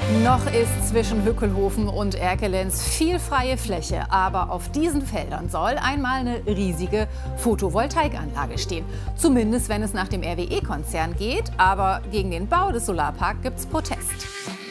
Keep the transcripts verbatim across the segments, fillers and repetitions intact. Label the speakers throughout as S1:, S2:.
S1: Noch ist zwischen Hückelhoven und Erkelenz viel freie Fläche. Aber auf diesen Feldern soll einmal eine riesige Photovoltaikanlage stehen. Zumindest, wenn es nach dem R W E-Konzern geht. Aber gegen den Bau des Solarparks gibt es Protest.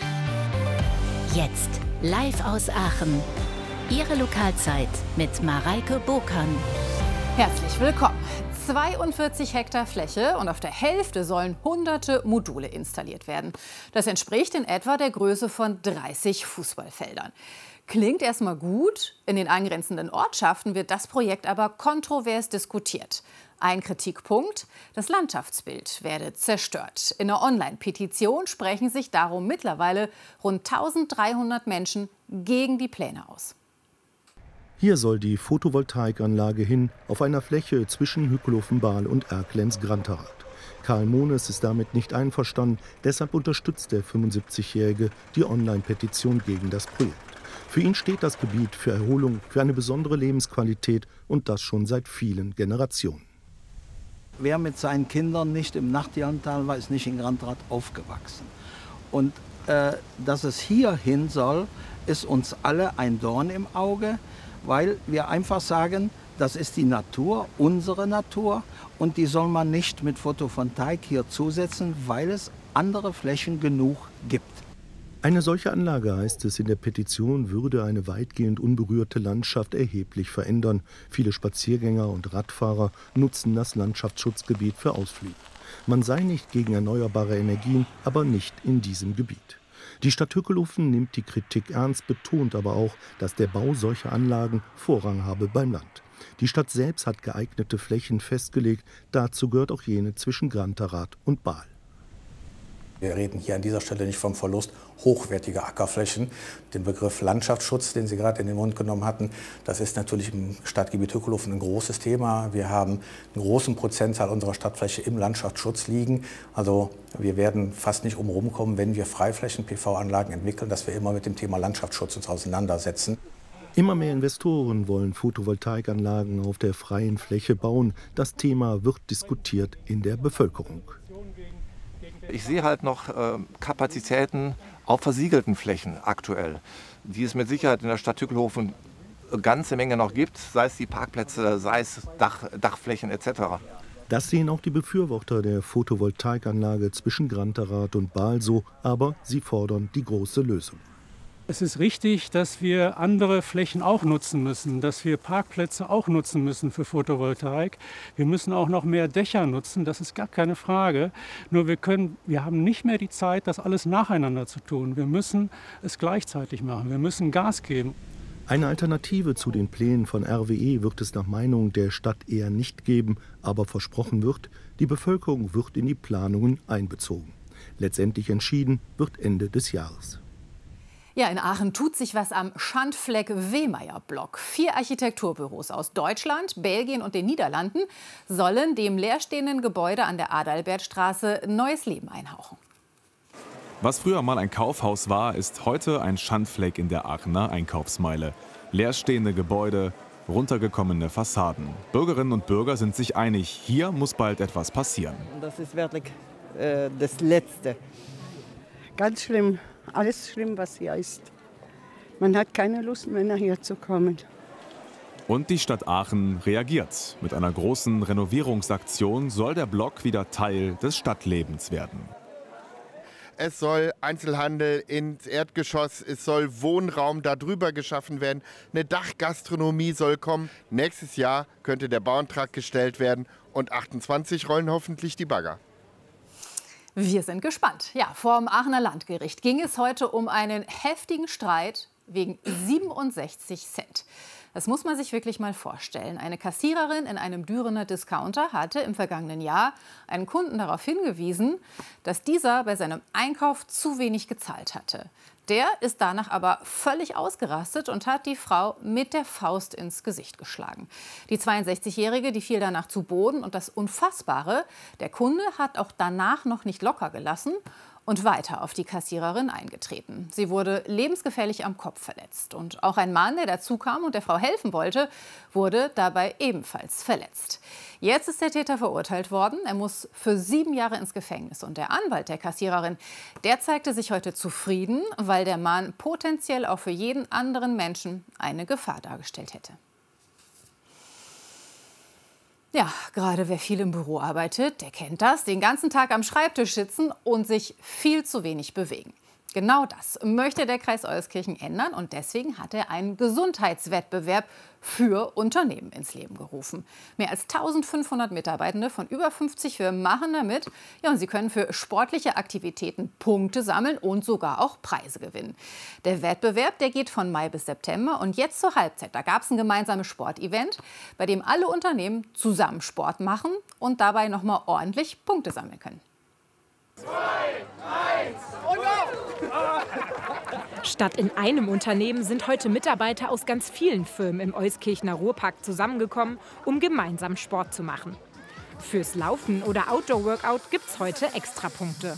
S2: Jetzt live aus Aachen. Ihre Lokalzeit mit Mareike Burkan.
S1: Herzlich willkommen. zweiundvierzig Hektar Fläche und auf der Hälfte sollen hunderte Module installiert werden. Das entspricht in etwa der Größe von dreißig Fußballfeldern. Klingt erstmal gut. In den angrenzenden Ortschaften wird das Projekt aber kontrovers diskutiert. Ein Kritikpunkt: Das Landschaftsbild werde zerstört. In einer Online-Petition sprechen sich darum mittlerweile rund eintausenddreihundert Menschen gegen die Pläne aus.
S3: Hier soll die Photovoltaikanlage hin, auf einer Fläche zwischen Hückelhoven-Bahl und Erkelenz-Granterath. Karl Mohnes ist damit nicht einverstanden, deshalb unterstützt der fünfundsiebzigjährige die Online-Petition gegen das Projekt. Für ihn steht das Gebiet für Erholung, für eine besondere Lebensqualität und das schon seit vielen Generationen.
S4: Wer mit seinen Kindern nicht im Nachtjahrental war, ist nicht in Granterath aufgewachsen. Und äh, dass es hier hin soll, ist uns alle ein Dorn im Auge, weil wir einfach sagen, das ist die Natur, unsere Natur, und die soll man nicht mit Photovoltaik hier zusetzen, weil es andere Flächen genug gibt.
S3: Eine solche Anlage, heißt es in der Petition, würde eine weitgehend unberührte Landschaft erheblich verändern. Viele Spaziergänger und Radfahrer nutzen das Landschaftsschutzgebiet für Ausflüge. Man sei nicht gegen erneuerbare Energien, aber nicht in diesem Gebiet. Die Stadt Hückelhoven nimmt die Kritik ernst, betont aber auch, dass der Bau solcher Anlagen Vorrang habe beim Land. Die Stadt selbst hat geeignete Flächen festgelegt. Dazu gehört auch jene zwischen Granterath und Bahl.
S5: Wir reden hier an dieser Stelle nicht vom Verlust hochwertiger Ackerflächen. Den Begriff Landschaftsschutz, den Sie gerade in den Mund genommen hatten, das ist natürlich im Stadtgebiet Hückelhoven ein großes Thema. Wir haben einen großen Prozentteil unserer Stadtfläche im Landschaftsschutz liegen. Also wir werden fast nicht umherum kommen, wenn wir Freiflächen-P V-Anlagen entwickeln, dass wir immer mit dem Thema Landschaftsschutz uns auseinandersetzen.
S3: Immer mehr Investoren wollen Photovoltaikanlagen auf der freien Fläche bauen. Das Thema wird diskutiert in der Bevölkerung.
S6: Ich sehe halt noch äh, Kapazitäten auf versiegelten Flächen aktuell, die es mit Sicherheit in der Stadt Hückelhoven eine ganze Menge noch gibt, sei es die Parkplätze, sei es Dach, Dachflächen et cetera.
S3: Das sehen auch die Befürworter der Photovoltaikanlage zwischen Granterath und Bahl so, aber sie fordern die große Lösung.
S7: Es ist richtig, dass wir andere Flächen auch nutzen müssen, dass wir Parkplätze auch nutzen müssen für Photovoltaik. Wir müssen auch noch mehr Dächer nutzen, das ist gar keine Frage. Nur wir können, wir haben nicht mehr die Zeit, das alles nacheinander zu tun. Wir müssen es gleichzeitig machen, wir müssen Gas geben.
S3: Eine Alternative zu den Plänen von R W E wird es nach Meinung der Stadt eher nicht geben, aber versprochen wird, die Bevölkerung wird in die Planungen einbezogen. Letztendlich entschieden wird Ende des Jahres.
S1: Ja, in Aachen tut sich was am Schandfleck Wehmeyer-Block. Vier Architekturbüros aus Deutschland, Belgien und den Niederlanden sollen dem leerstehenden Gebäude an der Adalbertstraße neues Leben einhauchen.
S8: Was früher mal ein Kaufhaus war, ist heute ein Schandfleck in der Aachener Einkaufsmeile. Leerstehende Gebäude, runtergekommene Fassaden. Bürgerinnen und Bürger sind sich einig, hier muss bald etwas passieren.
S9: Das ist wirklich äh, das Letzte. Ganz schlimm. Alles schlimm, was hier ist. Man hat keine Lust mehr, nachher zu kommen.
S8: Und die Stadt Aachen reagiert. Mit einer großen Renovierungsaktion soll der Block wieder Teil des Stadtlebens werden.
S10: Es soll Einzelhandel ins Erdgeschoss, es soll Wohnraum darüber geschaffen werden, eine Dachgastronomie soll kommen. Nächstes Jahr könnte der Bauantrag gestellt werden und achtundzwanzig rollen hoffentlich die Bagger.
S1: Wir sind gespannt. Ja, vor dem Aachener Landgericht ging es heute um einen heftigen Streit wegen siebenundsechzig Cent. Das muss man sich wirklich mal vorstellen. Eine Kassiererin in einem Dürener Discounter hatte im vergangenen Jahr einen Kunden darauf hingewiesen, dass dieser bei seinem Einkauf zu wenig gezahlt hatte. Der ist danach aber völlig ausgerastet und hat die Frau mit der Faust ins Gesicht geschlagen. Die zweiundsechzigjährige, die fiel danach zu Boden. Und das Unfassbare, der Kunde hat auch danach noch nicht locker gelassen und weiter auf die Kassiererin eingetreten. Sie wurde lebensgefährlich am Kopf verletzt. Und auch ein Mann, der dazukam und der Frau helfen wollte, wurde dabei ebenfalls verletzt. Jetzt ist der Täter verurteilt worden. Er muss für sieben Jahre ins Gefängnis. Und der Anwalt der Kassiererin, der zeigte sich heute zufrieden, weil der Mann potenziell auch für jeden anderen Menschen eine Gefahr dargestellt hätte. Ja, gerade wer viel im Büro arbeitet, der kennt das. Den ganzen Tag am Schreibtisch sitzen und sich viel zu wenig bewegen. Genau das möchte der Kreis Euskirchen ändern und deswegen hat er einen Gesundheitswettbewerb für Unternehmen ins Leben gerufen. Mehr als eintausendfünfhundert Mitarbeitende von über fünfzig Firmen machen damit. Ja, und sie können für sportliche Aktivitäten Punkte sammeln und sogar auch Preise gewinnen. Der Wettbewerb, der geht von Mai bis September und jetzt zur Halbzeit. Da gab es ein gemeinsames Sportevent, bei dem alle Unternehmen zusammen Sport machen und dabei noch mal ordentlich Punkte sammeln können.
S11: Zwei, eins und auf! Statt in einem Unternehmen sind heute Mitarbeiter aus ganz vielen Firmen im Euskirchener Ruhrpark zusammengekommen, um gemeinsam Sport zu machen. Fürs Laufen oder Outdoor-Workout gibt es heute Extrapunkte.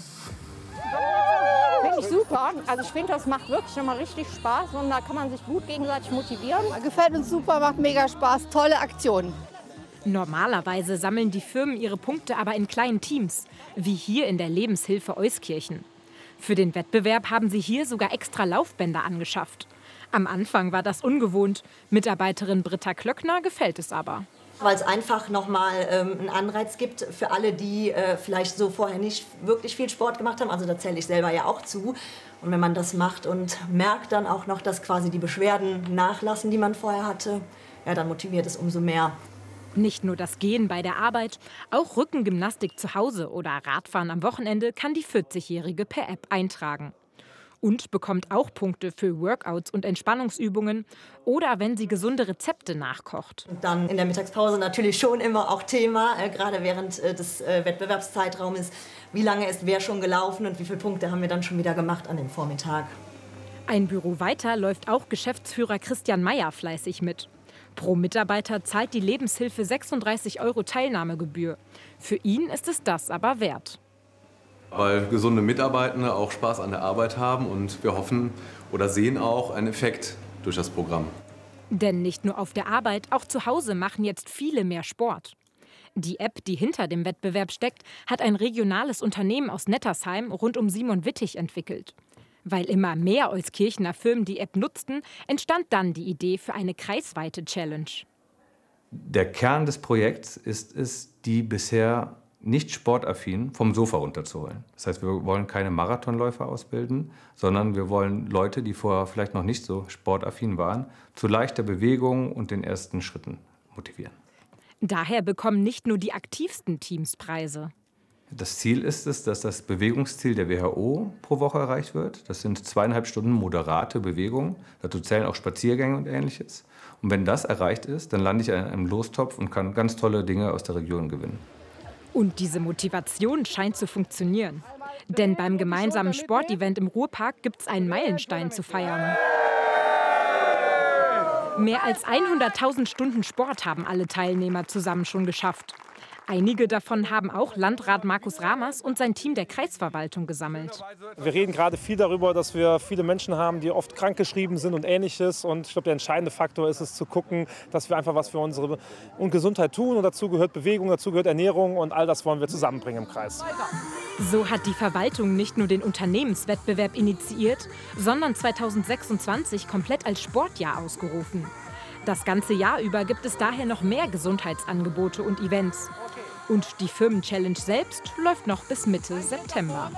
S12: Finde ich super. Also ich finde, das macht wirklich nochmal richtig Spaß und da kann man sich gut gegenseitig motivieren.
S13: Gefällt uns super, macht mega Spaß, tolle Aktionen.
S11: Normalerweise sammeln die Firmen ihre Punkte aber in kleinen Teams, wie hier in der Lebenshilfe Euskirchen. Für den Wettbewerb haben sie hier sogar extra Laufbänder angeschafft. Am Anfang war das ungewohnt. Mitarbeiterin Britta Klöckner gefällt es aber.
S14: Weil es einfach nochmal ähm, einen Anreiz gibt für alle, die äh, vielleicht so vorher nicht wirklich viel Sport gemacht haben. Also da zähle ich selber ja auch zu. Und wenn man das macht und merkt dann auch noch, dass quasi die Beschwerden nachlassen, die man vorher hatte, ja, dann motiviert es umso mehr.
S11: Nicht nur das Gehen bei der Arbeit, auch Rückengymnastik zu Hause oder Radfahren am Wochenende kann die vierzigjährige per App eintragen. Und bekommt auch Punkte für Workouts und Entspannungsübungen oder wenn sie gesunde Rezepte nachkocht.
S14: Und dann in der Mittagspause natürlich schon immer auch Thema, äh, gerade während äh, des äh, Wettbewerbszeitraums, wie lange ist wer schon gelaufen und wie viele Punkte haben wir dann schon wieder gemacht an dem Vormittag.
S11: Ein Büro weiter läuft auch Geschäftsführer Christian Meyer fleißig mit. Pro Mitarbeiter zahlt die Lebenshilfe sechsunddreißig Euro Teilnahmegebühr. Für ihn ist es das aber wert.
S15: Weil gesunde Mitarbeitende auch Spaß an der Arbeit haben und wir hoffen oder sehen auch einen Effekt durch das Programm.
S11: Denn nicht nur auf der Arbeit, auch zu Hause machen jetzt viele mehr Sport. Die App, die hinter dem Wettbewerb steckt, hat ein regionales Unternehmen aus Nettersheim rund um Simon Wittig entwickelt. Weil immer mehr Euskirchener Firmen die App nutzten, entstand dann die Idee für eine kreisweite Challenge.
S16: Der Kern des Projekts ist es, die bisher nicht sportaffin vom Sofa runterzuholen. Das heißt, wir wollen keine Marathonläufer ausbilden, sondern wir wollen Leute, die vorher vielleicht noch nicht so sportaffin waren, zu leichter Bewegung und den ersten Schritten motivieren.
S11: Daher bekommen nicht nur die aktivsten Teams Preise.
S16: Das Ziel ist es, dass das Bewegungsziel der W H O pro Woche erreicht wird. Das sind zweieinhalb Stunden moderate Bewegung. Dazu zählen auch Spaziergänge und Ähnliches. Und wenn das erreicht ist, dann lande ich in einem Lostopf und kann ganz tolle Dinge aus der Region gewinnen.
S11: Und diese Motivation scheint zu funktionieren. Denn beim gemeinsamen Sportevent im Ruhrpark gibt es einen Meilenstein zu feiern. Mehr als hunderttausend Stunden Sport haben alle Teilnehmer zusammen schon geschafft. Einige davon haben auch Landrat Markus Ramers und sein Team der Kreisverwaltung gesammelt.
S17: Wir reden gerade viel darüber, dass wir viele Menschen haben, die oft krankgeschrieben sind und Ähnliches. Und ich glaube, der entscheidende Faktor ist es zu gucken, dass wir einfach was für unsere Gesundheit tun. Und dazu gehört Bewegung, dazu gehört Ernährung und all das wollen wir zusammenbringen im Kreis.
S11: So hat die Verwaltung nicht nur den Unternehmenswettbewerb initiiert, sondern zweitausendsechsundzwanzig komplett als Sportjahr ausgerufen. Das ganze Jahr über gibt es daher noch mehr Gesundheitsangebote und Events. Und die Firmen-Challenge selbst läuft noch bis Mitte September.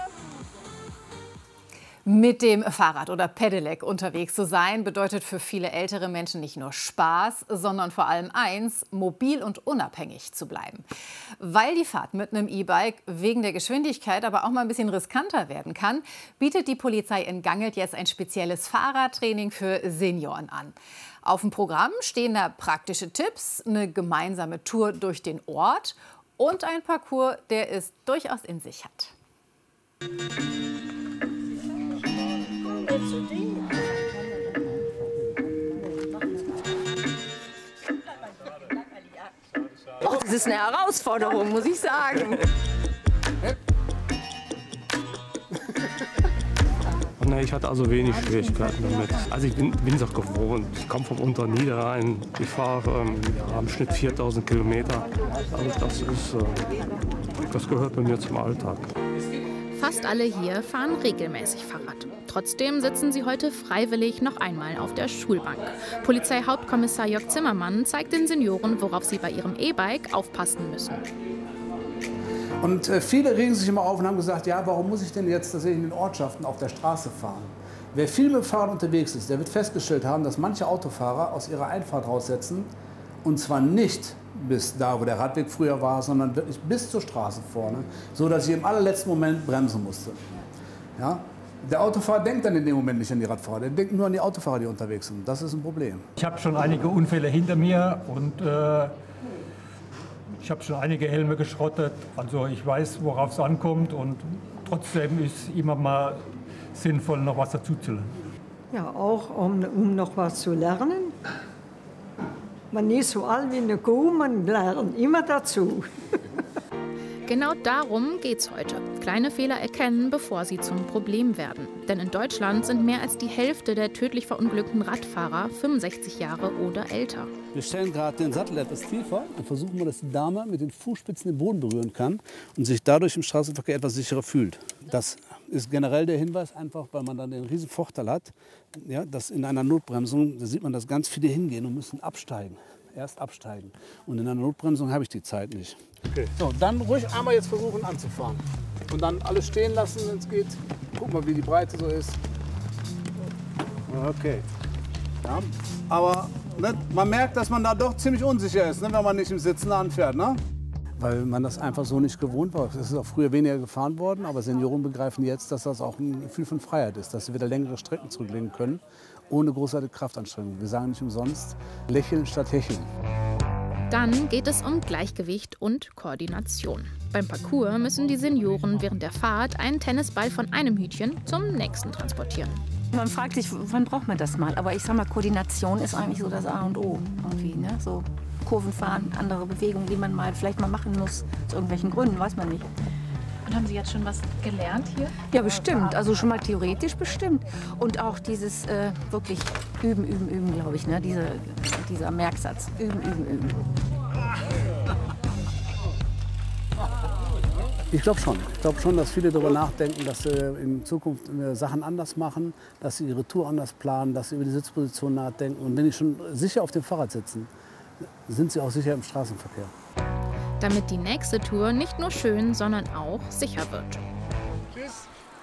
S1: Mit dem Fahrrad oder Pedelec unterwegs zu sein, bedeutet für viele ältere Menschen nicht nur Spaß, sondern vor allem eins, mobil und unabhängig zu bleiben. Weil die Fahrt mit einem E-Bike wegen der Geschwindigkeit aber auch mal ein bisschen riskanter werden kann, bietet die Polizei in Gangelt jetzt ein spezielles Fahrradtraining für Senioren an. Auf dem Programm stehen da praktische Tipps, eine gemeinsame Tour durch den Ort und ein Parcours, der es durchaus in sich hat.
S13: Oh, das ist eine Herausforderung, muss ich sagen.
S7: Ich hatte also wenig Schwierigkeiten damit. Also ich bin es auch gewohnt. Ich komme vom Unterniederrhein. Ich fahre ähm, ja, im Schnitt viertausend Kilometer. Also das, ist, äh, das gehört bei mir zum Alltag.
S18: Fast alle hier fahren regelmäßig Fahrrad. Trotzdem sitzen sie heute freiwillig noch einmal auf der Schulbank. Polizeihauptkommissar Jörg Zimmermann zeigt den Senioren, worauf sie bei ihrem E-Bike aufpassen müssen.
S19: Und äh, viele regen sich immer auf und haben gesagt, ja, warum muss ich denn jetzt tatsächlich in den Ortschaften auf der Straße fahren? Wer viel mit dem Fahrrad unterwegs ist, der wird festgestellt haben, dass manche Autofahrer aus ihrer Einfahrt raussetzen. Und zwar nicht bis da, wo der Radweg früher war, sondern wirklich bis zur Straße vorne, so dass ich im allerletzten Moment bremsen musste. Ja? Der Autofahrer denkt dann in dem Moment nicht an die Radfahrer, der denkt nur an die Autofahrer, die unterwegs sind. Das ist ein Problem.
S20: Ich habe schon einige Unfälle hinter mir und äh, ich habe schon einige Helme geschrottet. Also ich weiß, worauf es ankommt und trotzdem ist immer mal sinnvoll, noch was dazu zu lernen.
S21: Ja, auch um, um noch was zu lernen. Man ist so alt wie eine Kuh, man lernt immer dazu.
S18: Genau darum geht's heute. Kleine Fehler erkennen, bevor sie zum Problem werden. Denn in Deutschland sind mehr als die Hälfte der tödlich verunglückten Radfahrer fünfundsechzig Jahre oder älter.
S19: Wir stellen gerade den Sattel etwas tiefer und versuchen mal, dass die Dame mit den Fußspitzen den Boden berühren kann und sich dadurch im Straßenverkehr etwas sicherer fühlt. Das ist generell der Hinweis, einfach weil man dann den riesen Vorteil hat, ja, dass in einer Notbremsung, da sieht man, dass ganz viele hingehen und müssen absteigen. Erst absteigen. Und in einer Notbremsung habe ich die Zeit nicht. Okay. So, dann ruhig einmal jetzt versuchen anzufahren. Und dann alles stehen lassen, wenn es geht. Guck mal, wie die Breite so ist. Okay. Ja. Aber ne, man merkt, dass man da doch ziemlich unsicher ist, ne, wenn man nicht im Sitzen anfährt. Ne? Weil man das einfach so nicht gewohnt war. Es ist auch früher weniger gefahren worden, aber Senioren begreifen jetzt, dass das auch ein Gefühl von Freiheit ist, dass sie wieder längere Strecken zurücklegen können, ohne großartige Kraftanstrengung. Wir sagen nicht umsonst, lächeln statt hecheln.
S18: Dann geht es um Gleichgewicht und Koordination. Beim Parcours müssen die Senioren während der Fahrt einen Tennisball von einem Hütchen zum nächsten transportieren.
S22: Man fragt sich, wann braucht man das mal? Aber ich sag mal, Koordination ist eigentlich so das A und O. Irgendwie, ne? So Kurven fahren, andere Bewegungen, die man mal vielleicht mal machen muss. Aus irgendwelchen Gründen, weiß man nicht.
S18: Und haben Sie jetzt schon was gelernt hier?
S22: Ja, bestimmt. Also schon mal theoretisch bestimmt. Und auch dieses äh, wirklich üben, üben, üben, glaube ich. Ne? Diese, dieser Merksatz. Üben, üben, üben.
S19: Ich glaube schon. Ich glaube schon, dass viele darüber nachdenken, dass sie in Zukunft Sachen anders machen, dass sie ihre Tour anders planen, dass sie über die Sitzposition nachdenken. Und wenn die schon sicher auf dem Fahrrad sitzen, sind sie auch sicher im Straßenverkehr.
S18: Damit die nächste Tour nicht nur schön, sondern auch sicher wird.
S1: Tschüss.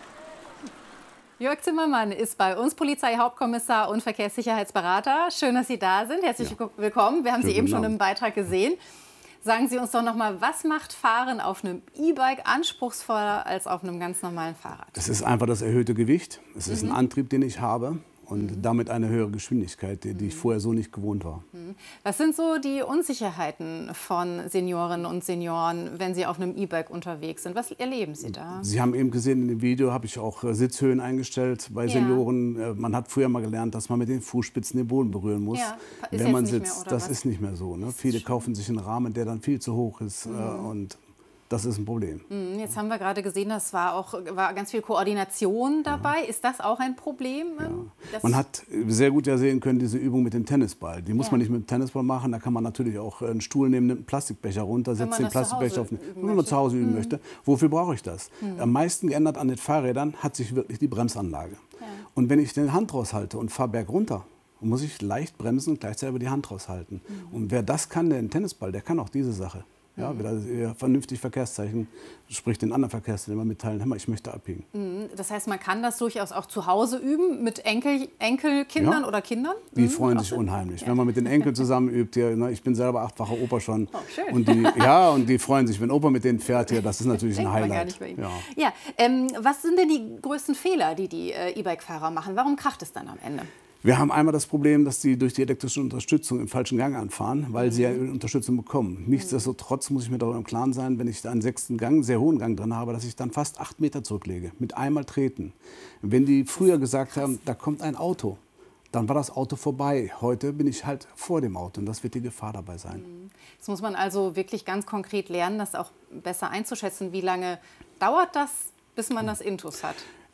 S1: Jörg Zimmermann ist bei uns Polizeihauptkommissar und Verkehrssicherheitsberater. Schön, dass Sie da sind. Herzlich ja. willkommen. Wir haben Schönen Sie eben schon im Beitrag gesehen. Sagen Sie uns doch noch mal, was macht Fahren auf einem E-Bike anspruchsvoller als auf einem ganz normalen Fahrrad?
S19: Es ist einfach das erhöhte Gewicht. Es ist mhm. ein Antrieb, den ich habe. Und damit eine höhere Geschwindigkeit, die, die ich vorher so nicht gewohnt war.
S1: Was sind so die Unsicherheiten von Seniorinnen und Senioren, wenn sie auf einem E-Bike unterwegs sind? Was erleben Sie da?
S19: Sie haben eben gesehen, in dem Video habe ich auch Sitzhöhen eingestellt bei ja. Senioren. Man hat früher mal gelernt, dass man mit den Fußspitzen den Boden berühren muss, ja. wenn man sitzt. Mehr, das was? ist nicht mehr so. Ne? Viele kaufen sich einen Rahmen, der dann viel zu hoch ist. Mhm. Und das ist ein Problem.
S1: Jetzt haben wir gerade gesehen, das war auch war ganz viel Koordination dabei. Ja. Ist das auch ein Problem?
S19: Ja. Man hat sehr gut ja sehen können, diese Übung mit dem Tennisball. Die muss ja. man nicht mit dem Tennisball machen. Da kann man natürlich auch einen Stuhl nehmen, nimmt einen Plastikbecher runter, setzt den Plastikbecher auf, wenn man zu Hause üben mhm. möchte. Wofür brauche ich das? Mhm. Am meisten geändert an den Fahrrädern hat sich wirklich die Bremsanlage. Ja. Und wenn ich die Hand raushalte und fahre bergunter, muss ich leicht bremsen und gleichzeitig aber die Hand raushalten. Mhm. Und wer das kann, der einen Tennisball, der kann auch diese Sache. Ja, wieder vernünftig Verkehrszeichen, sprich den anderen Verkehrsteilnehmer mitteilen, hör mal, ich möchte abbiegen.
S1: Das heißt, man kann das durchaus auch zu Hause üben mit Enkel, Enkelkindern ja. oder Kindern?
S19: Die mhm. freuen sich unheimlich. Ja. Wenn man mit den Enkeln zusammen übt, hier, ne, ich bin selber achtfacher Opa schon.
S1: Oh, schön.
S19: Und die, ja, und die freuen sich, wenn Opa mit denen fährt, hier, das ist natürlich ein Highlight. Gar nicht bei Ihnen. Ja,
S1: ja ähm, was sind denn die größten Fehler, die die äh, E-Bike-Fahrer machen? Warum kracht es dann am Ende?
S19: Wir haben einmal das Problem, dass sie durch die elektrische Unterstützung im falschen Gang anfahren, weil sie ja Unterstützung bekommen. Nichtsdestotrotz muss ich mir darüber im Klaren sein, wenn ich einen sechsten Gang, sehr hohen Gang drin habe, dass ich dann fast acht Meter zurücklege, mit einmal treten. Wenn die früher gesagt haben, da kommt ein Auto, dann war das Auto vorbei. Heute bin ich halt vor dem Auto und das wird die Gefahr dabei sein.
S1: Jetzt muss man also wirklich ganz konkret lernen, das auch besser einzuschätzen. Wie lange dauert das, bis man das Intus hat?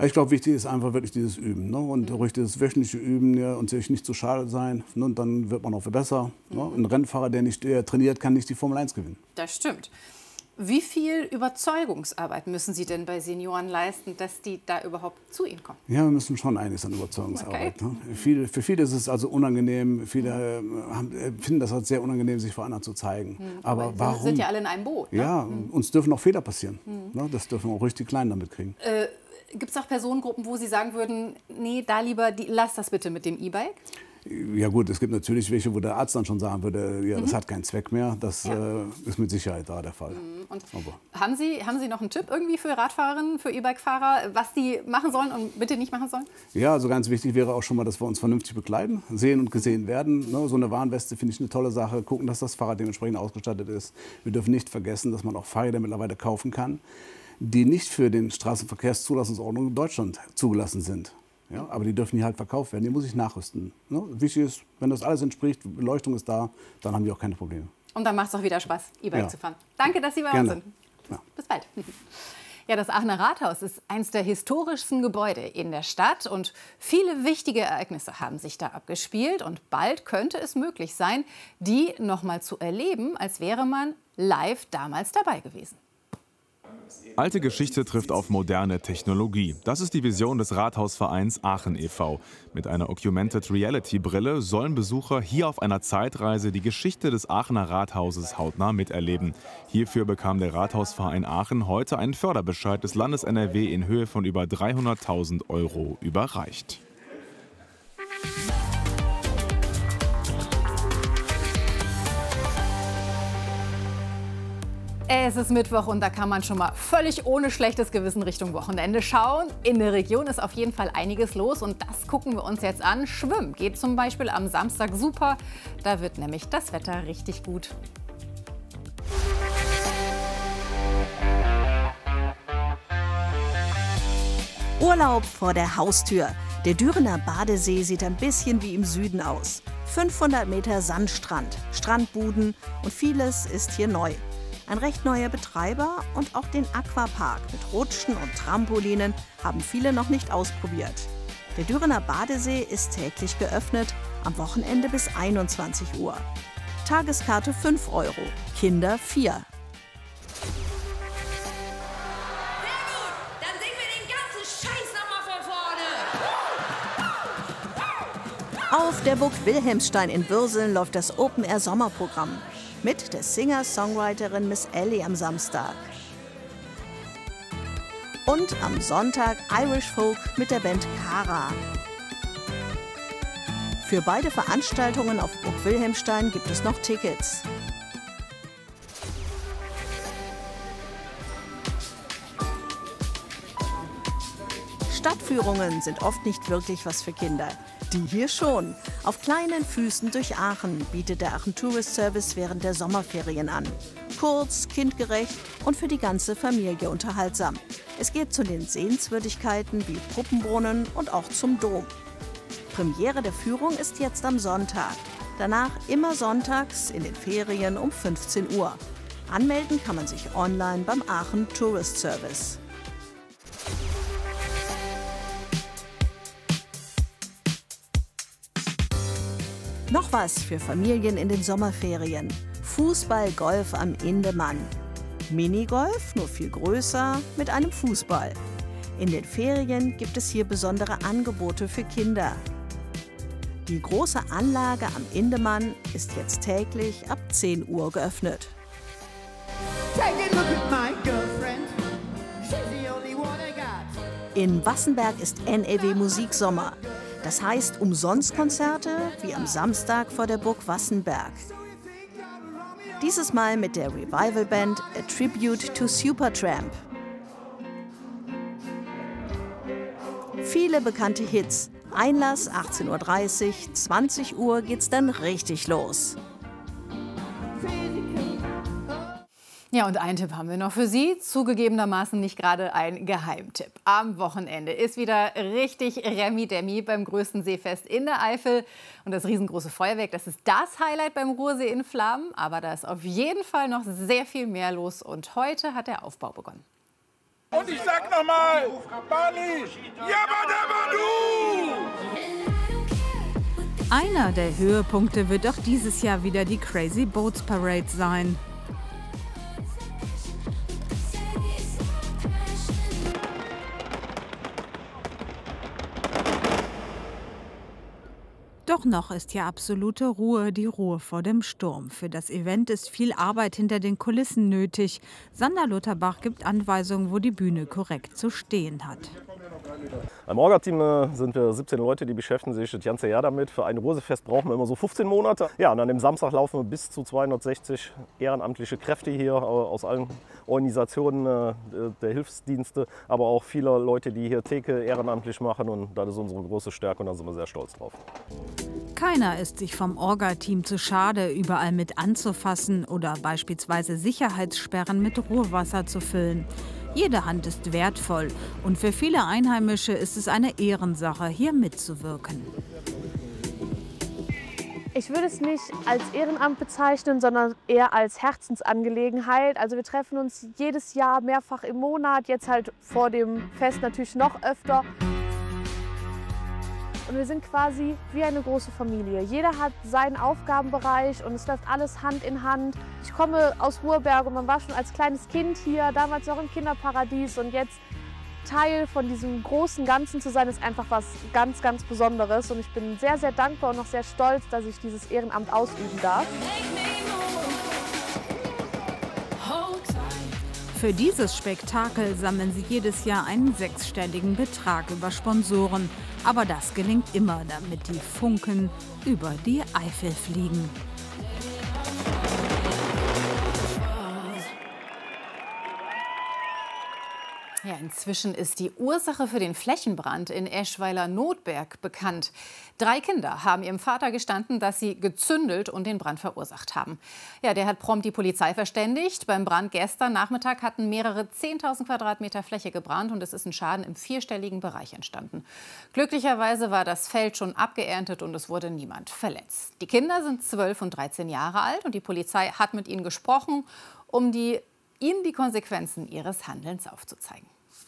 S19: Ich glaube, wichtig ist einfach wirklich dieses Üben, ne? Und mhm. ruhig dieses wöchentliche Üben, ja, und sich nicht zu schade sein. Ne? Und dann wird man auch besser. Mhm. Ne? Ein Rennfahrer, der nicht der trainiert, kann nicht die Formel eins gewinnen.
S1: Das stimmt. Wie viel Überzeugungsarbeit müssen Sie denn bei Senioren leisten, dass die da überhaupt zu Ihnen kommen?
S19: Ja, wir müssen schon einiges an Überzeugungsarbeit. Okay. Ne? Viele, für viele ist es also unangenehm. Viele mhm. haben, finden das halt sehr unangenehm, sich vor anderen zu zeigen.
S1: Mhm.
S19: Aber,
S1: Aber
S19: warum?
S1: Sie sind ja alle in einem Boot. Ne?
S19: Ja, mhm. uns dürfen auch Fehler passieren. Mhm. Ne? Das dürfen auch ruhig die Kleinen damit kriegen.
S1: Äh, Gibt es auch Personengruppen, wo Sie sagen würden, nee, da lieber, die, lass das bitte mit dem E-Bike?
S19: Ja gut, es gibt natürlich welche, wo der Arzt dann schon sagen würde, ja, das
S1: mhm.
S19: hat keinen Zweck mehr. Das
S1: ja.
S19: äh, ist mit Sicherheit da der Fall.
S1: Mhm. Und haben Sie, haben Sie noch einen Tipp irgendwie für Radfahrerinnen, für E-Bike-Fahrer, was die machen sollen und bitte nicht machen sollen?
S19: Ja, also ganz wichtig wäre auch schon mal, dass wir uns vernünftig bekleiden, sehen und gesehen werden. Ne, so eine Warnweste finde ich eine tolle Sache. Gucken, dass das Fahrrad dementsprechend ausgestattet ist. Wir dürfen nicht vergessen, dass man auch Fahrräder mittlerweile kaufen kann, die nicht für den Straßenverkehrszulassungsordnung in Deutschland zugelassen sind. Ja, aber die dürfen hier halt verkauft werden, die muss ich nachrüsten. Ne? Wichtig ist, wenn das alles entspricht, Beleuchtung ist da, dann haben die auch keine Probleme.
S1: Und dann macht es auch wieder Spaß, E-Bike ja. zu fahren. Danke, dass Sie bei
S19: Gerne.
S1: uns sind.
S19: Ja.
S1: Bis bald. Ja, das Aachener Rathaus ist eines der historischsten Gebäude in der Stadt und viele wichtige Ereignisse haben sich da abgespielt und bald könnte es möglich sein, die noch mal zu erleben, als wäre man live damals dabei gewesen.
S8: Alte Geschichte trifft auf moderne Technologie. Das ist die Vision des Rathausvereins Aachen e V Mit einer Augmented Reality Brille sollen Besucher hier auf einer Zeitreise die Geschichte des Aachener Rathauses hautnah miterleben. Hierfür bekam der Rathausverein Aachen heute einen Förderbescheid des Landes N R W in Höhe von über dreihunderttausend Euro überreicht.
S1: Es ist Mittwoch und da kann man schon mal völlig ohne schlechtes Gewissen Richtung Wochenende schauen. In der Region ist auf jeden Fall einiges los und das gucken wir uns jetzt an. Schwimmen geht zum Beispiel am Samstag super. Da wird nämlich das Wetter richtig gut.
S2: Urlaub vor der Haustür. Der Dürener Badesee sieht ein bisschen wie im Süden aus. fünfhundert Meter Sandstrand, Strandbuden und vieles ist hier neu. Ein recht neuer Betreiber und auch den Aquapark mit Rutschen und Trampolinen haben viele noch nicht ausprobiert. Der Dürener Badesee ist täglich geöffnet, am Wochenende bis einundzwanzig Uhr. Tageskarte fünf Euro, Kinder vier. Auf der Burg Wilhelmstein in Würseln läuft das Open-Air-Sommerprogramm mit der Singer-Songwriterin Miss Ellie am Samstag. Und am Sonntag Irish Folk mit der Band Cara. Für beide Veranstaltungen auf Burg Wilhelmstein gibt es noch Tickets. Stadtführungen sind oft nicht wirklich was für Kinder. Die hier schon. Auf kleinen Füßen durch Aachen bietet der Aachen Tourist Service während der Sommerferien an. Kurz, kindgerecht und für die ganze Familie unterhaltsam. Es geht zu den Sehenswürdigkeiten wie Puppenbrunnen und auch zum Dom. Premiere der Führung ist jetzt am Sonntag. Danach immer sonntags in den Ferien um fünfzehn Uhr. Anmelden kann man sich online beim Aachen Tourist Service. Noch was für Familien in den Sommerferien. Fußball-Golf am Indemann. Minigolf, nur viel größer, mit einem Fußball. In den Ferien gibt es hier besondere Angebote für Kinder. Die große Anlage am Indemann ist jetzt täglich ab zehn Uhr geöffnet. In Wassenberg ist N R W Musiksommer. Das heißt Umsonstkonzerte wie am Samstag vor der Burg Wassenberg. Dieses Mal mit der Revival-Band A Tribute to Supertramp. Viele bekannte Hits. Einlass achtzehn Uhr dreißig, zwanzig Uhr geht's dann richtig los.
S1: Ja, und einen Tipp haben wir noch für Sie. Zugegebenermaßen nicht gerade ein Geheimtipp. Am Wochenende ist wieder richtig Remi-Demi beim größten Seefest in der Eifel. Und das riesengroße Feuerwerk, das ist das Highlight beim Ruhrsee in Flammen. Aber da ist auf jeden Fall noch sehr viel mehr los. Und heute hat der Aufbau begonnen.
S4: Und ich sag nochmal, Bali, Yabadabadu!
S5: Einer der Höhepunkte wird auch dieses Jahr wieder die Crazy Boats Parade sein. Doch noch ist hier absolute Ruhe, die Ruhe vor dem Sturm. Für das Event ist viel Arbeit hinter den Kulissen nötig. Sander Lutterbach gibt Anweisungen, wo die Bühne korrekt zu stehen hat.
S23: Im Orga-Team sind wir siebzehn Leute, die beschäftigen sich das ganze Jahr damit. Für ein Rosefest brauchen wir immer so fünfzehn Monate. Ja, und an dem Samstag laufen wir bis zu zweihundertsechzig ehrenamtliche Kräfte hier aus allen Organisationen der Hilfsdienste, aber auch viele Leute, die hier Theke ehrenamtlich machen. Und das ist unsere große Stärke und da sind wir sehr stolz drauf.
S5: Keiner ist sich vom Orga-Team zu schade, überall mit anzufassen oder beispielsweise Sicherheitssperren mit Rohrwasser zu füllen. Jede Hand ist wertvoll und für viele Einheimische ist es eine Ehrensache, hier mitzuwirken.
S24: Ich würde es nicht als Ehrenamt bezeichnen, sondern eher als Herzensangelegenheit. Also wir treffen uns jedes Jahr mehrfach im Monat, jetzt halt vor dem Fest natürlich noch öfter. Und wir sind quasi wie eine große Familie. Jeder hat seinen Aufgabenbereich und es läuft alles Hand in Hand. Ich komme aus Ruhrberg und man war schon als kleines Kind hier, damals noch im Kinderparadies und jetzt Teil von diesem großen Ganzen zu sein, ist einfach was ganz, ganz Besonderes. Und ich bin sehr, sehr dankbar und noch sehr stolz, dass ich dieses Ehrenamt ausüben darf.
S5: Für dieses Spektakel sammeln sie jedes Jahr einen sechsstelligen Betrag über Sponsoren. Aber das gelingt immer, damit die Funken über die Eifel fliegen.
S1: Ja, inzwischen ist die Ursache für den Flächenbrand in Eschweiler-Notberg bekannt. Drei Kinder haben ihrem Vater gestanden, dass sie gezündelt und den Brand verursacht haben. Ja, der hat prompt die Polizei verständigt. Beim Brand gestern Nachmittag hatten mehrere zehntausend Quadratmeter Fläche gebrannt und es ist ein Schaden im vierstelligen Bereich entstanden. Glücklicherweise war das Feld schon abgeerntet und es wurde niemand verletzt. Die Kinder sind zwölf und dreizehn Jahre alt und die Polizei hat mit ihnen gesprochen, um die ihnen die Konsequenzen ihres Handelns aufzuzeigen.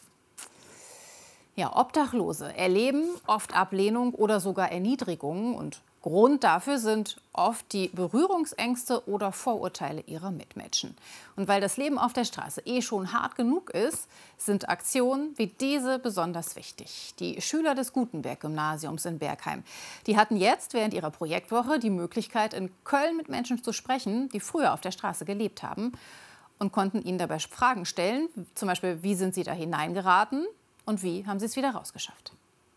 S1: Ja, Obdachlose erleben oft Ablehnung oder sogar Erniedrigung. Und Grund dafür sind oft die Berührungsängste oder Vorurteile ihrer Mitmenschen. Und weil das Leben auf der Straße eh schon hart genug ist, sind Aktionen wie diese besonders wichtig. Die Schüler des Gutenberg-Gymnasiums in Bergheim, die hatten jetzt während ihrer Projektwoche die Möglichkeit, in Köln mit Menschen zu sprechen, die früher auf der Straße gelebt haben, und konnten ihnen dabei Fragen stellen, zum Beispiel, wie sind sie da hineingeraten und wie haben sie es wieder rausgeschafft.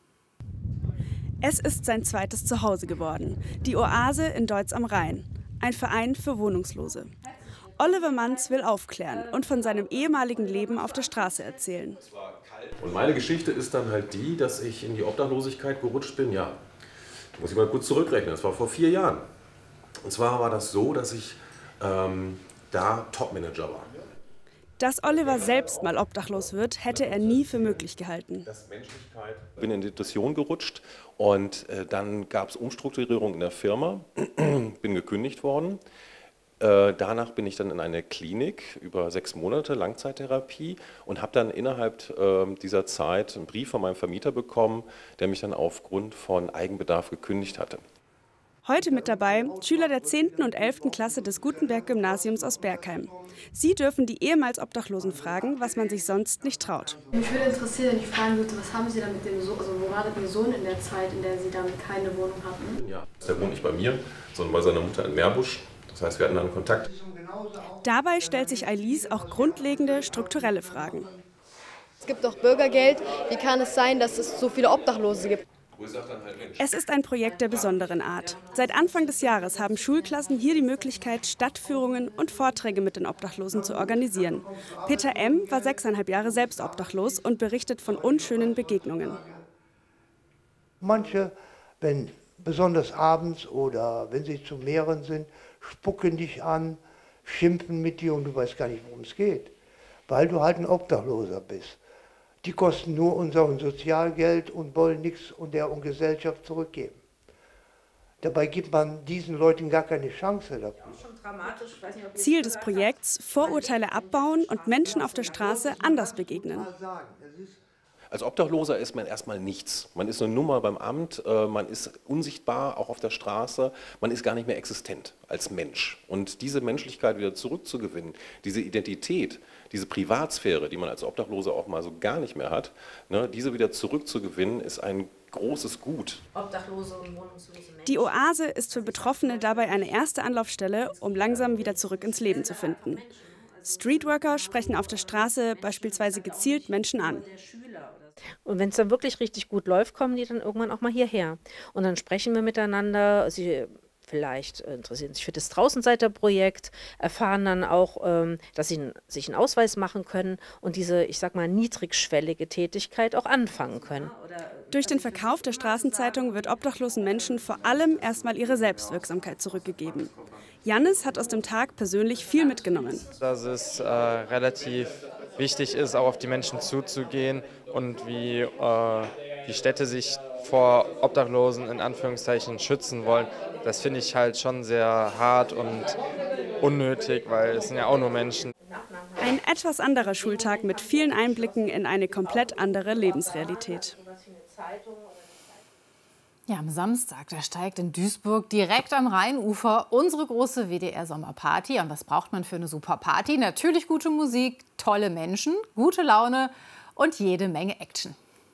S25: Es ist sein zweites Zuhause geworden, die Oase in Deutz am Rhein, ein Verein für Wohnungslose. Oliver Manz will aufklären und von seinem ehemaligen Leben auf der Straße erzählen.
S26: Und meine Geschichte ist dann halt die, dass ich in die Obdachlosigkeit gerutscht bin, ja, muss ich mal kurz zurückrechnen, das war vor vier Jahren. Und zwar war das so, dass ich ähm, da Topmanager war.
S25: Dass Oliver selbst mal obdachlos wird, hätte er nie für möglich gehalten.
S26: Ich bin in Depression gerutscht und äh, dann gab es Umstrukturierung in der Firma, bin gekündigt worden. Äh, danach bin ich dann in eine Klinik über sechs Monate Langzeittherapie und habe dann innerhalb äh, dieser Zeit einen Brief von meinem Vermieter bekommen, der mich dann aufgrund von Eigenbedarf gekündigt hatte.
S25: Heute mit dabei Schüler der zehnten und elften Klasse des Gutenberg-Gymnasiums aus Bergheim. Sie dürfen die ehemals Obdachlosen fragen, was man sich sonst nicht traut.
S27: Mich würde interessieren, wenn ich fragen würde, was haben Sie da mit dem Sohn, also wo war Ihr Sohn in der Zeit, in der Sie dann keine Wohnung hatten?
S26: Ja, der wohnt nicht bei mir, sondern bei seiner Mutter in Meerbusch. Das heißt, wir hatten dann Kontakt.
S25: Dabei stellt sich Alice auch grundlegende strukturelle Fragen.
S27: Es gibt doch Bürgergeld. Wie kann es sein, dass es so viele Obdachlose gibt?
S25: Es ist ein Projekt der besonderen Art. Seit Anfang des Jahres haben Schulklassen hier die Möglichkeit, Stadtführungen und Vorträge mit den Obdachlosen zu organisieren. Peter M. war sechseinhalb Jahre selbst obdachlos und berichtet von unschönen Begegnungen.
S28: Manche, wenn besonders abends oder wenn sie zu mehreren sind, spucken dich an, schimpfen mit dir und du weißt gar nicht, worum es geht, weil du halt ein Obdachloser bist. Die kosten nur unser Sozialgeld und wollen nichts und der und Gesellschaft zurückgeben. Dabei gibt man diesen Leuten gar keine Chance dafür.
S25: Ziel des Projekts: Vorurteile abbauen und Menschen auf der Straße anders begegnen.
S26: Als Obdachloser ist man erstmal nichts. Man ist eine Nummer beim Amt, man ist unsichtbar, auch auf der Straße, man ist gar nicht mehr existent als Mensch. Und diese Menschlichkeit wieder zurückzugewinnen, diese Identität, diese Privatsphäre, die man als Obdachloser auch mal so gar nicht mehr hat, ne, diese wieder zurückzugewinnen, ist ein großes Gut.
S25: Obdachlose und wohnungslose Menschen. Die Oase ist für Betroffene dabei eine erste Anlaufstelle, um langsam wieder zurück ins Leben zu finden. Streetworker sprechen auf der Straße beispielsweise gezielt Menschen an.
S3: Und wenn es dann wirklich richtig gut läuft, kommen die dann irgendwann auch mal hierher. Und dann sprechen wir miteinander. Sie vielleicht interessieren sich für das Draußenseiterprojekt, erfahren dann auch, ähm, dass sie sich einen Ausweis machen können und diese, ich sag mal, niedrigschwellige Tätigkeit auch anfangen können.
S25: Durch den Verkauf der Straßenzeitung wird obdachlosen Menschen vor allem erstmal ihre Selbstwirksamkeit zurückgegeben. Jannis hat aus dem Tag persönlich viel mitgenommen.
S6: Dass es äh, relativ wichtig ist, auch auf die Menschen zuzugehen und wie äh, die Städte sich vor Obdachlosen in Anführungszeichen schützen wollen. Das finde ich halt schon sehr hart und unnötig, weil es sind ja auch nur Menschen.
S25: Ein etwas anderer Schultag mit vielen Einblicken in eine komplett andere Lebensrealität.
S1: Ja, am Samstag, da steigt in Duisburg direkt am Rheinufer unsere große W D R-Sommerparty. Und was braucht man für eine super Party? Natürlich gute Musik, tolle Menschen, gute Laune und jede Menge Action.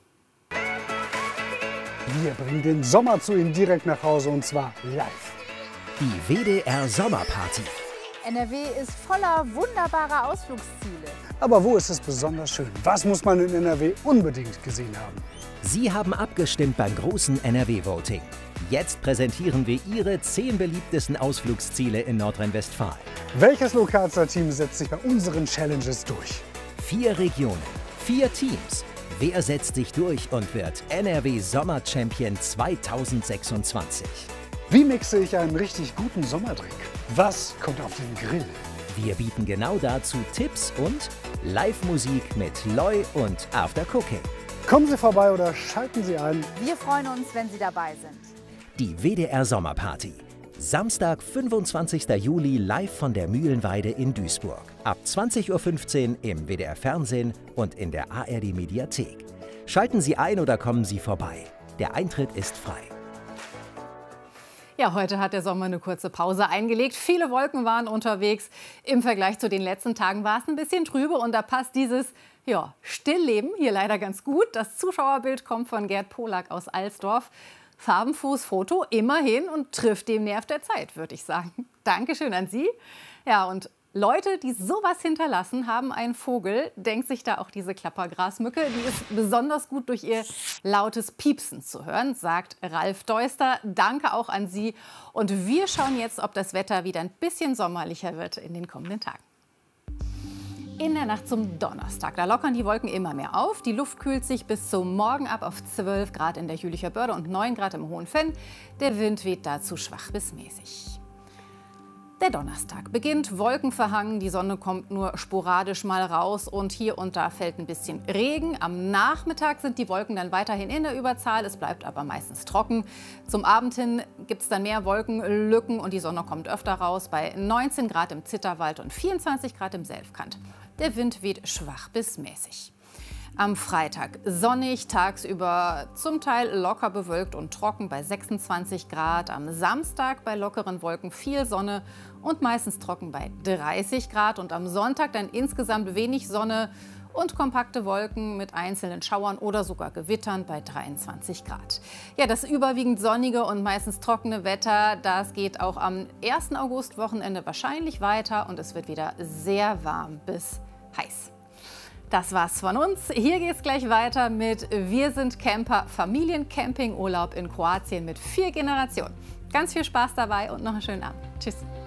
S9: Wir bringen den Sommer zu Ihnen direkt nach Hause und zwar live.
S10: Die W D R-Sommerparty.
S12: N R W ist voller wunderbarer Ausflugsziele.
S9: Aber wo ist es besonders schön? Was muss man in N R W unbedingt gesehen haben?
S10: Sie haben abgestimmt beim großen N R W-Voting. Jetzt präsentieren wir Ihre zehn beliebtesten Ausflugsziele in Nordrhein-Westfalen.
S9: Welches Lokalstar-Team setzt sich bei unseren Challenges durch?
S10: Vier Regionen, vier Teams. Wer setzt sich durch und wird N R W Sommer-Champion zweitausendsechsundzwanzig?
S9: Wie mixe ich einen richtig guten Sommerdrink? Was kommt auf den Grill?
S10: Wir bieten genau dazu Tipps und Live-Musik mit Loi und After Cooking.
S9: Kommen Sie vorbei oder schalten Sie ein.
S12: Wir freuen uns, wenn Sie dabei sind.
S10: Die W D R Sommerparty. Samstag, fünfundzwanzigster Juli, live von der Mühlenweide in Duisburg. Ab zwanzig Uhr fünfzehn im W D R Fernsehen und in der A R D Mediathek. Schalten Sie ein oder kommen Sie vorbei. Der Eintritt ist frei.
S1: Ja, heute hat der Sommer eine kurze Pause eingelegt. Viele Wolken waren unterwegs. Im Vergleich zu den letzten Tagen war es ein bisschen trübe und da passt dieses ja, Stillleben hier leider ganz gut. Das Zuschauerbild kommt von Gerd Polak aus Alsdorf. Farbenfuß Foto immerhin und trifft dem Nerv der Zeit, würde ich sagen. Dankeschön an Sie. Ja, und Leute, die sowas hinterlassen, haben einen Vogel, denkt sich da auch diese Klappergrasmücke. Die ist besonders gut durch ihr lautes Piepsen zu hören, sagt Ralf Deuster. Danke auch an Sie. Und wir schauen jetzt, ob das Wetter wieder ein bisschen sommerlicher wird in den kommenden Tagen. In der Nacht zum Donnerstag, da lockern die Wolken immer mehr auf. Die Luft kühlt sich bis zum Morgen ab auf zwölf Grad in der Jülicher Börde und neun Grad im Hohenfenn. Der Wind weht dazu schwach bis mäßig. Der Donnerstag beginnt wolkenverhangen, die Sonne kommt nur sporadisch mal raus und hier und da fällt ein bisschen Regen. Am Nachmittag sind die Wolken dann weiterhin in der Überzahl, es bleibt aber meistens trocken. Zum Abend hin gibt es dann mehr Wolkenlücken und die Sonne kommt öfter raus bei neunzehn Grad im Zitterwald und vierundzwanzig Grad im Selfkant. Der Wind weht schwach bis mäßig. Am Freitag sonnig, tagsüber zum Teil locker bewölkt und trocken bei sechsundzwanzig Grad. Am Samstag bei lockeren Wolken viel Sonne und meistens trocken bei dreißig Grad. Und am Sonntag dann insgesamt wenig Sonne und kompakte Wolken mit einzelnen Schauern oder sogar Gewittern bei dreiundzwanzig Grad. Ja, das überwiegend sonnige und meistens trockene Wetter, das geht auch am ersten August-Wochenende wahrscheinlich weiter und es wird wieder sehr warm bis heiß. Das war's von uns. Hier geht's gleich weiter mit Wir sind Camper, Familiencampingurlaub in Kroatien mit vier Generationen. Ganz viel Spaß dabei und noch einen schönen Abend. Tschüss.